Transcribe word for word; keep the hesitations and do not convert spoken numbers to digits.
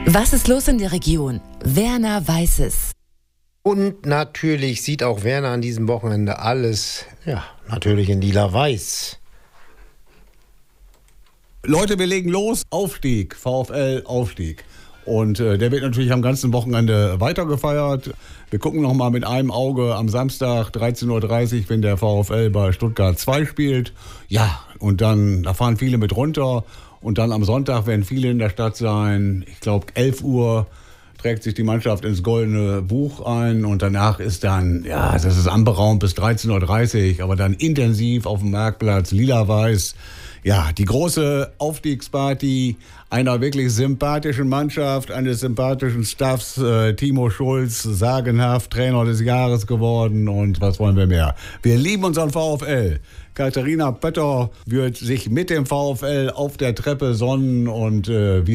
Was ist los in der Region? Werner weiß es. Und natürlich sieht auch Werner an diesem Wochenende alles, ja, natürlich in lila-weiß. Leute, wir legen los. Aufstieg, VfL Aufstieg. Und äh, der wird natürlich am ganzen Wochenende weitergefeiert. Wir gucken nochmal mit einem Auge am Samstag dreizehn Uhr dreißig, wenn der VfL bei Stuttgart zwei spielt. Ja, und dann, da fahren viele mit runter. Und dann am Sonntag werden viele in der Stadt sein. Ich glaube, elf Uhr trägt sich die Mannschaft ins Goldene Buch ein. Und danach ist dann, ja, das ist anberaumt bis dreizehn Uhr dreißig, aber dann intensiv auf dem Marktplatz, lila-weiß. Ja, die große Aufstiegsparty einer wirklich sympathischen Mannschaft, eines sympathischen Staffs. Äh, Timo Schulz, sagenhaft Trainer des Jahres geworden. Und was wollen wir mehr? Wir lieben unseren VfL. Katharina Pötter wird sich mit dem VfL auf der Treppe sonnen und äh, wir